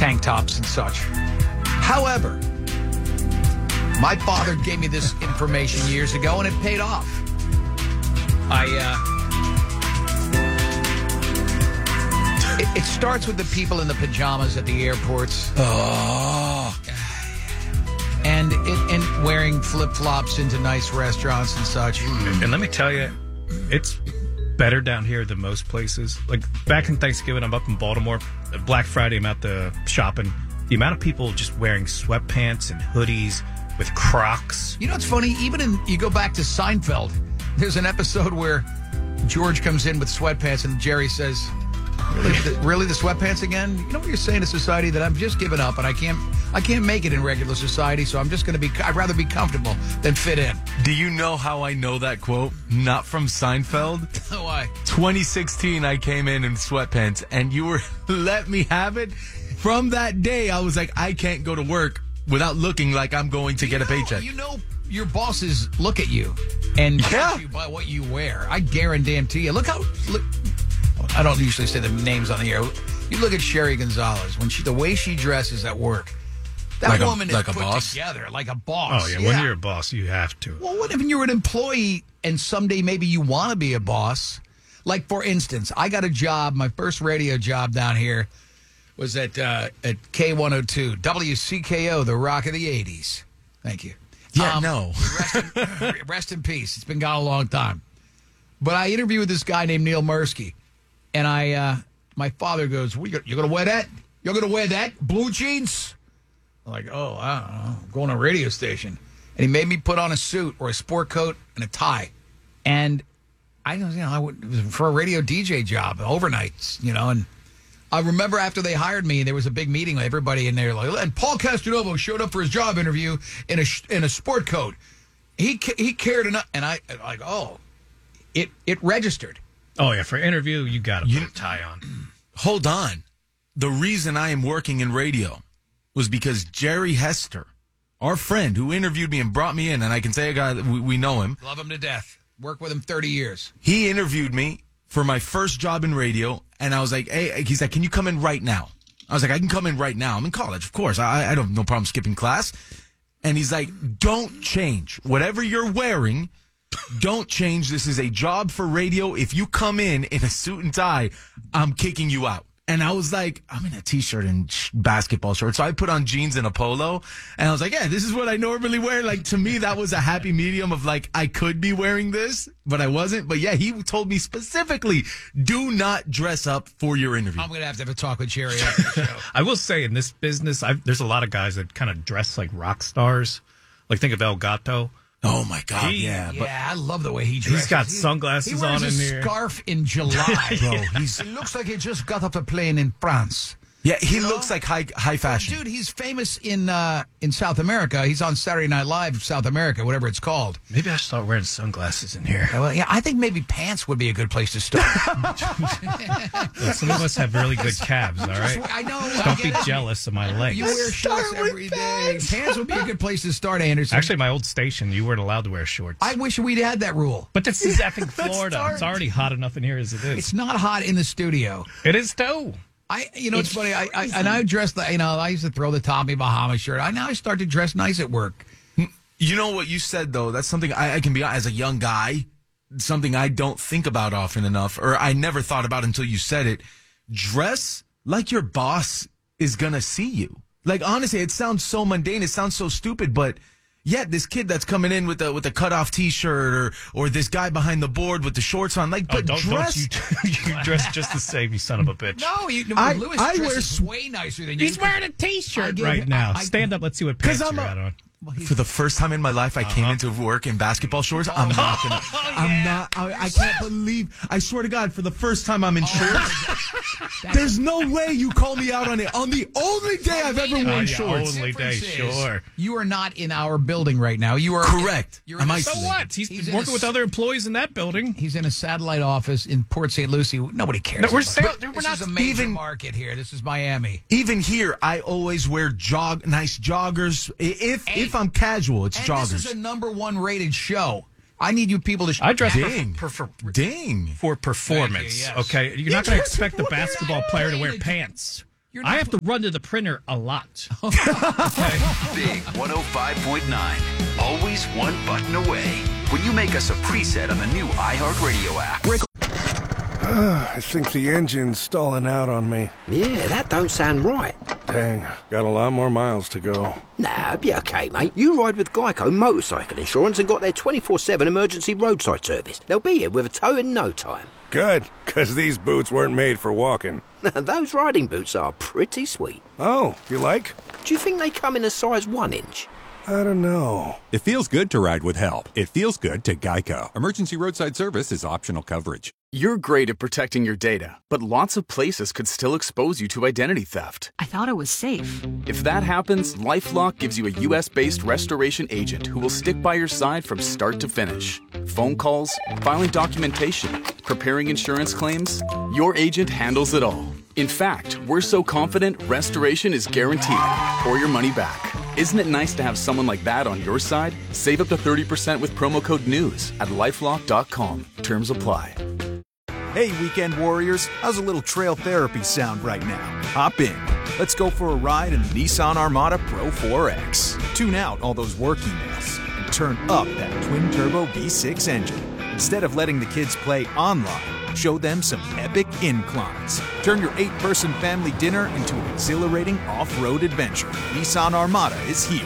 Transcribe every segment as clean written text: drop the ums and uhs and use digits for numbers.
tank tops and such. However, my father gave me this information years ago, and it paid off. It starts with the people in the pajamas at the airports. Oh. And wearing flip-flops into nice restaurants and such. And let me tell you, it's better down here than most places. Like, back in Thanksgiving, I'm up in Baltimore. Black Friday, I'm out the shopping. The amount of people just wearing sweatpants and hoodies with Crocs. You know what's funny? You go back to Seinfeld, there's an episode where George comes in with sweatpants and Jerry says, Really the sweatpants again? You know what you're saying to society? That I'm just giving up and I can't make it in regular society, so I'm just going to I'd rather be comfortable than fit in. Do you know how I know that quote? Not from Seinfeld. Why? 2016, I came in sweatpants and you were let me have it. From that day, I was like, I can't go to work without looking like I'm going to get a paycheck. You know, your bosses look at you and judge you by what you wear. I guarantee you. Look. I don't usually say the names on the air. You look at Sherry Gonzalez the way she dresses at work. That woman is put together like a boss. Oh yeah, when you're a boss, you have to. Well, what if you're an employee and someday maybe you want to be a boss? Like, for instance, I got a job. My first radio job down here was at K102, WCKO, the rock of the 80s. Thank you. Yeah, no. Rest in peace. It's been gone a long time. But I interviewed with this guy named Neil Mursky. And my father goes, you're going to wear that? You're going to wear that? Blue jeans? I'm like, I don't know. I'm going to a radio station. And he made me put on a suit or a sport coat and a tie. And it was for a radio DJ job, overnights, and I remember after they hired me, there was a big meeting with everybody in there. And Paul Castronovo showed up for his job interview in a sport coat. He cared enough. And it registered. Oh, yeah. For interview, you got to put a tie on. Hold on. The reason I am working in radio was because Jerry Hester, our friend who interviewed me and brought me in, and I can say a guy that we know him. Love him to death. Worked with him 30 years. He interviewed me for my first job in radio, and I was like, hey, he's like, can you come in right now? I was like, I can come in right now. I'm in college, of course. I don't have no problem skipping class. And he's like, don't change. Whatever you're wearing, don't change. This is a job for radio. If you come in a suit and tie, I'm kicking you out. And I was like, I'm in a T-shirt and basketball shorts. So I put on jeans and a polo. And I was like, yeah, this is what I normally wear. Like, to me, that was a happy medium of like, I could be wearing this, but I wasn't. But yeah, he told me specifically, do not dress up for your interview. I'm going to have a talk with Jerry after the show. I will say, in this business, there's a lot of guys that kind of dress like rock stars. Like, think of El Gato. Oh, my God, I love the way he dresses. He's got sunglasses on in here. here. He wears a scarf in July, bro. It looks like he just got off a plane in France. Yeah, he looks like high fashion. Dude, he's famous in South America. He's on Saturday Night Live, South America, whatever it's called. Maybe I should start wearing sunglasses in here. Well, yeah, I think maybe pants would be a good place to start. Well, some of us have really good calves, all right? I know. Don't be jealous of my legs. You wear shorts every day. Pants would be a good place to start, Anderson. Actually, my old station, you weren't allowed to wear shorts. I wish we'd had that rule. But this is effing Florida. It's already hot enough in here as it is. It's not hot in the studio. It is too. It's funny. I dress I used to throw the Tommy Bahama shirt. I start to dress nice at work. You know what you said though? That's something I can be as a young guy. Something I don't think about often enough, or I never thought about until you said it. Dress like your boss is gonna see you. Like, honestly, it sounds so mundane. It sounds so stupid, but. Yet this kid that's coming in with the cutoff T-shirt or this guy behind the board with the shorts on, like, but dress. You dress just the same, you son of a bitch. No, Lewis dresses way nicer than you. He's wearing a T-shirt right now. Stand up, let's see what pants you're out on. For the first time in my life, I came into work in basketball shorts. I can't believe, I swear to God, for the first time I'm in shorts. There's no way you call me out on it. On the only day I've ever worn shorts. Only day, sure. You are not in our building right now. You are correct. So what? He's working with other employees in that building. He's in a satellite office in Port St. Lucie. Nobody cares. No, this is a major market here. This is Miami. Even here, I always wear nice joggers. If I'm casual, it's joggers. This is a #1 rated show. I need you people to. I dress ding for performance. Yes. Okay, you're not going to expect the basketball player to wear pants. You're I have to run to the printer a lot. Big 105.9. Always one button away. When you make us a preset on the new iHeartRadio app. I think the engine's stalling out on me. Yeah, that don't sound right. Dang, got a lot more miles to go. Nah, be okay, mate. You ride with Geico Motorcycle Insurance and got their 24/7 emergency roadside service. They'll be here with a tow in no time. Good, because these boots weren't made for walking. Those riding boots are pretty sweet. Oh, you like? Do you think they come in a size 1 inch? I don't know. It feels good to ride with help. It feels good to Geico. Emergency roadside service is optional coverage. You're great at protecting your data, but lots of places could still expose you to identity theft. I thought it was safe. If that happens, LifeLock gives you a U.S.-based restoration agent who will stick by your side from start to finish. Phone calls, filing documentation, preparing insurance claims, your agent handles it all. In fact, we're so confident restoration is guaranteed or your money back. Isn't it nice to have someone like that on your side? Save up to 30% with promo code NEWS at LifeLock.com. Terms apply. Hey, weekend warriors, how's a little trail therapy sound right now? Hop in. Let's go for a ride in the Nissan Armada Pro 4X. Tune out all those work emails and turn up that twin-turbo V6 engine. Instead of letting the kids play online, show them some epic inclines. Turn your 8-person family dinner into an exhilarating off-road adventure. Nissan Armada is here.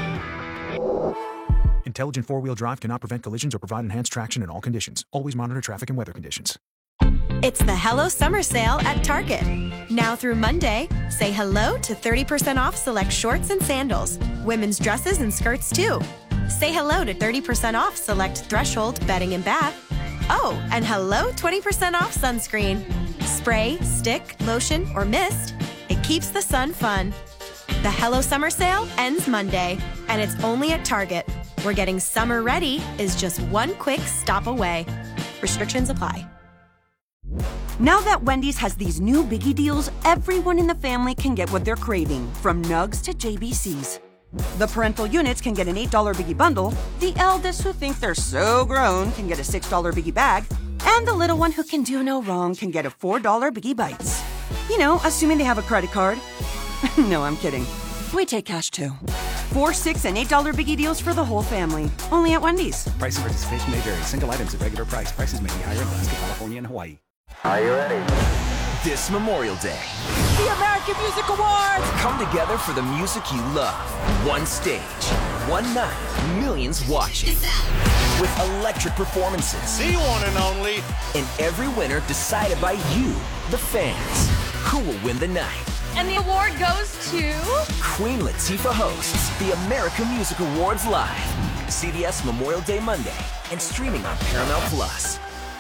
Intelligent four-wheel drive cannot prevent collisions or provide enhanced traction in all conditions. Always monitor traffic and weather conditions. It's the Hello Summer Sale at Target. Now through Monday, say hello to 30% off select shorts and sandals. Women's dresses and skirts too. Say hello to 30% off select Threshold bedding and bath. Oh, and hello 20% off sunscreen. Spray, stick, lotion, or mist. It keeps the sun fun. The Hello Summer Sale ends Monday, and it's only at Target, where getting summer ready is just one quick stop away. Restrictions apply. Now that Wendy's has these new biggie deals, everyone in the family can get what they're craving, from nugs to JBCs. The parental units can get an $8 biggie bundle, the eldest who think they're so grown can get a $6 biggie bag, and the little one who can do no wrong can get a $4 biggie bites. You know, assuming they have a credit card. No, I'm kidding. We take cash too. 4, 6, and $8 biggie deals for the whole family. Only at Wendy's. Price and participation may vary. Single items at regular price. Prices may be higher in Alaska, California, and Hawaii. Are you ready? This Memorial Day, the American Music Awards come together for the music you love. One stage, one night, millions watching. With electric performances. The one and only. And every winner decided by you, the fans. Who will win the night? And the award goes to... Queen Latifah hosts the American Music Awards live. CBS Memorial Day Monday and streaming on Paramount Plus.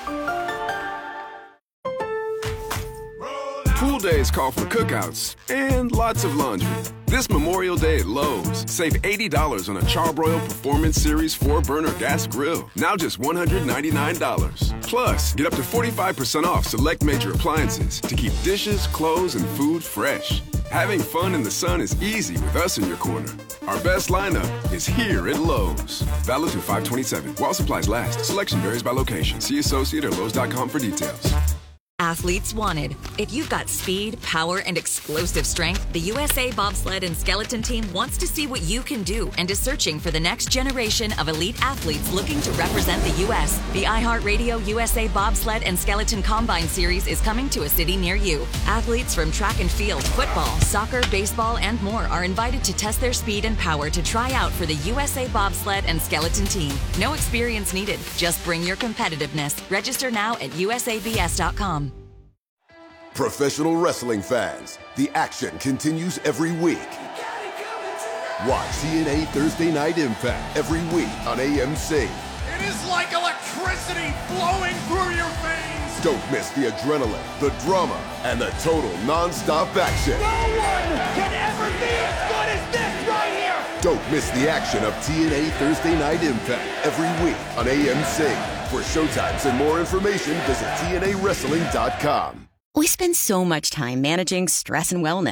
Pool days call for cookouts and lots of laundry. This Memorial Day at Lowe's, save $80 on a Charbroil Performance Series 4-burner gas grill. Now just $199. Plus, get up to 45% off select major appliances to keep dishes, clothes, and food fresh. Having fun in the sun is easy with us in your corner. Our best lineup is here at Lowe's. Valid through 5/27. While supplies last. Selection varies by location. See associate or Lowe's.com for details. Athletes wanted. If you've got speed, power, and explosive strength, the USA Bobsled and Skeleton Team wants to see what you can do and is searching for the next generation of elite athletes looking to represent the U.S. The iHeartRadio USA Bobsled and Skeleton Combine Series is coming to a city near you. Athletes from track and field, football, soccer, baseball, and more are invited to test their speed and power to try out for the USA Bobsled and Skeleton Team. No experience needed. Just bring your competitiveness. Register now at usabs.com. Professional wrestling fans, the action continues every week. Watch TNA Thursday Night Impact every week on AMC. It is like electricity flowing through your veins. Don't miss the adrenaline, the drama, and the total non-stop action. No one can ever be as good as this right here. Don't miss the action of TNA Thursday Night Impact every week on AMC. For showtimes and more information, visit TNAWrestling.com. We spend so much time managing stress and wellness.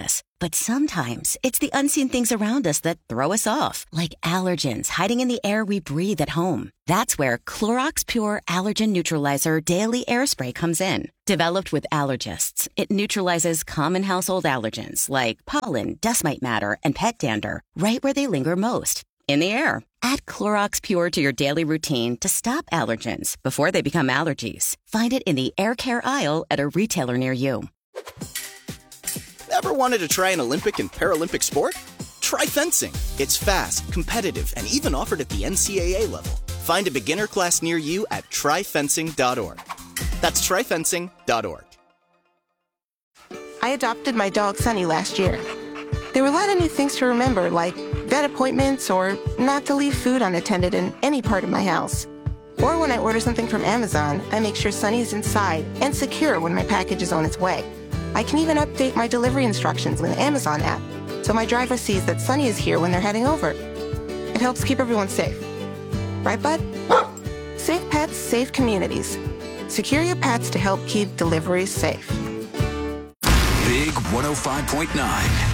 But sometimes it's the unseen things around us that throw us off, like allergens hiding in the air we breathe at home. That's where Clorox Pure Allergen Neutralizer Daily Air Spray comes in. Developed with allergists, it neutralizes common household allergens like pollen, dust mite matter, and pet dander right where they linger most, in the air. Add Clorox Pure to your daily routine to stop allergens before they become allergies. Find it in the air care aisle at a retailer near you. Ever wanted to try an Olympic and Paralympic sport? Try fencing. It's fast, competitive, and even offered at the NCAA level. Find a beginner class near you at tryfencing.org. That's tryfencing.org. I adopted my dog Sunny last year. There were a lot of new things to remember, like vet appointments or not to leave food unattended in any part of my house. Or when I order something from Amazon, I make sure Sunny is inside and secure when my package is on its way. I can even update my delivery instructions with the Amazon app, so my driver sees that Sunny is here when they're heading over. It helps keep everyone safe. Right, bud? Safe pets, safe communities. Secure your pets to help keep deliveries safe. Big 105.9.